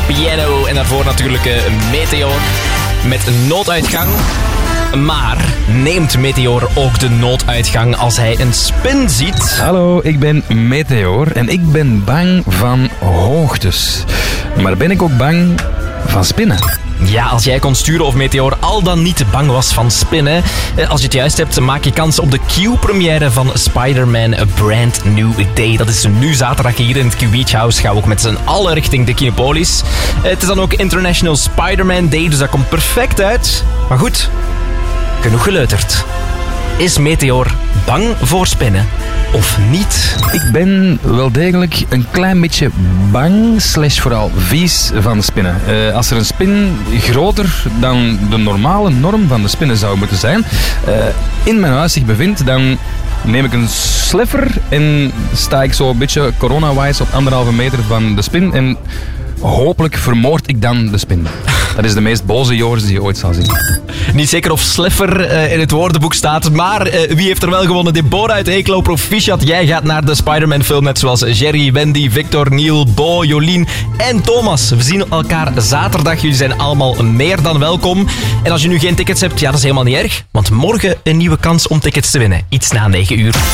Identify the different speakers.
Speaker 1: Piano. En daarvoor natuurlijk Meteor met nooduitgang. Maar neemt Meteor ook de nooduitgang als hij een spin ziet?
Speaker 2: Hallo, ik ben Meteor en ik ben bang van hoogtes. Maar ben ik ook bang van spinnen?
Speaker 1: Ja, als jij kon sturen of Meteor al dan niet bang was van spinnen. Als je het juist hebt, maak je kans op de Q-première van Spider-Man A Brand New Day. Dat is nu zaterdag hier in het Q-Beach House. Gaan we ook met z'n allen richting de Kinepolis. Het is dan ook International Spider-Man Day, dus dat komt perfect uit. Maar goed, genoeg geleuterd. Is Meteor bang voor spinnen of niet?
Speaker 2: Ik ben wel degelijk een klein beetje bang, vooral vies van spinnen. Als er een spin groter dan de normale norm van de spinnen zou moeten zijn, in mijn huis zich bevindt, dan neem ik een sleffer en sta ik zo een beetje corona-wise op 1,5 meter van de spin en hopelijk vermoord ik dan de spin. Dat is de meest boze Joris die je ooit zal zien.
Speaker 1: Niet zeker of sleffer in het woordenboek staat, maar wie heeft er wel gewonnen? Deborah uit Eeklo, proficiat. Jij gaat naar de Spider-Man film, net zoals Jerry, Wendy, Victor, Neil, Bo, Jolien en Thomas. We zien elkaar zaterdag. Jullie zijn allemaal meer dan welkom. En als je nu geen tickets hebt, ja, dat is helemaal niet erg. Want morgen een nieuwe kans om tickets te winnen. Iets na 9 uur.